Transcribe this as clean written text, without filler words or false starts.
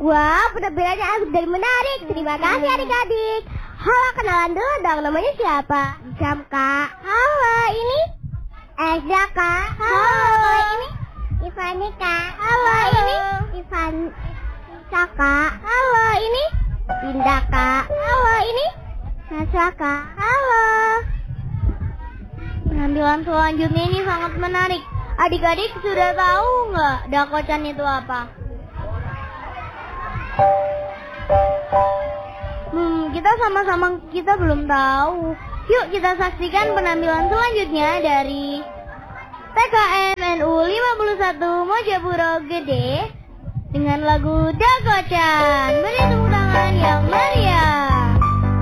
Wah, penampilannya asik dan menarik. Terima kasih adik-adik. Halo, kenalan dulu dong. Namanya siapa? Jam, Kak. Halo, ini Ezra, Kak. Halo, ini Ivani, Kak. Halo, ini Ivan Isa, Kak. Halo, ini Dinda, Kak. Halo, ini Nasra, Kak. Halo. Penampilan selanjutnya ini sangat menarik. Adik-adik sudah tahu nggak dakocan itu apa? Kita sama-sama belum tahu. Yuk kita saksikan penampilan selanjutnya dari TKMNU 51 Mojopuro Gede dengan lagu Dakocan. Beri tepuk tangan yang meriah.